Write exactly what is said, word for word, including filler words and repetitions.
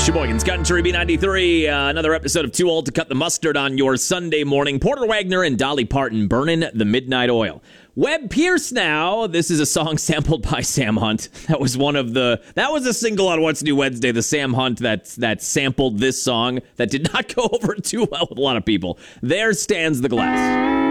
Sheboygan's Country B ninety-three, uh, another episode of Too Old to Cut the Mustard on your Sunday morning. Porter Wagner and Dolly Parton, Burnin' the Midnight Oil. Webb Pierce now. This is a song sampled by Sam Hunt. That was one of the, that was a single on What's New Wednesday, the Sam Hunt that, that sampled this song that did not go over too well with a lot of people. There Stands the Glass.